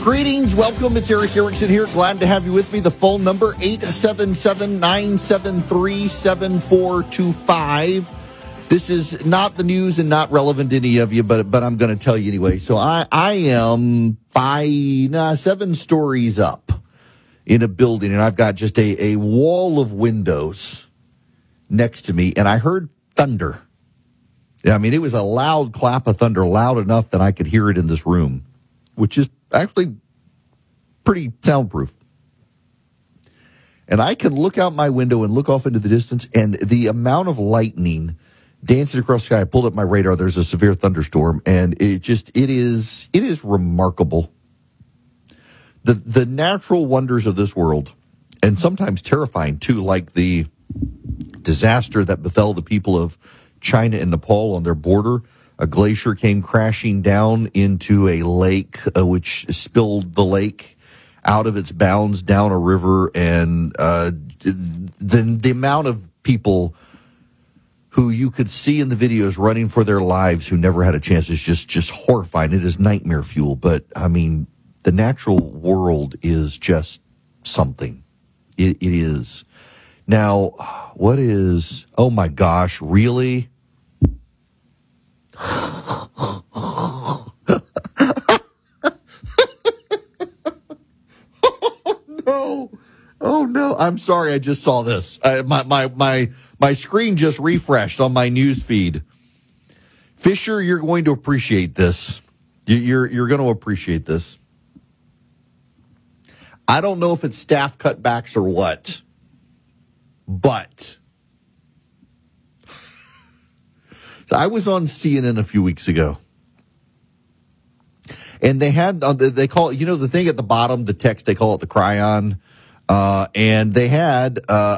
Greetings, welcome. It's Eric Erickson here. Glad to have you with me. The phone number, 877-973-7425. This is not the news and not relevant to any of you, but I'm going to tell you anyway. So I am 7 stories up in a building, and I've got just a wall of windows next to me, and I heard thunder. I mean, it was a loud clap of thunder, loud enough that I could hear it in this room, which is actually pretty soundproof. And I can look out my window and look off into the distance, and the amount of lightning dancing across the sky. I pulled up my radar. There's a severe thunderstorm, and it is remarkable. The natural wonders of this world, and sometimes terrifying too, like the disaster that befell the people of China and Nepal on their border. A glacier came crashing down into a lake, which spilled the lake out of its bounds down a river, and the amount of people who you could see in the videos running for their lives who never had a chance is just horrifying. It is nightmare fuel. But, I mean, the natural world is just something. It is. Now, what is, oh my gosh, really? Oh no. I'm sorry. I just saw this. My screen just refreshed on my news feed. Fisher, you're going to appreciate this. You're going to appreciate this. I don't know if it's staff cutbacks or what, but I was on CNN a few weeks ago, and they had, they call it, the thing at the bottom, the text, they call it the cryon, and they had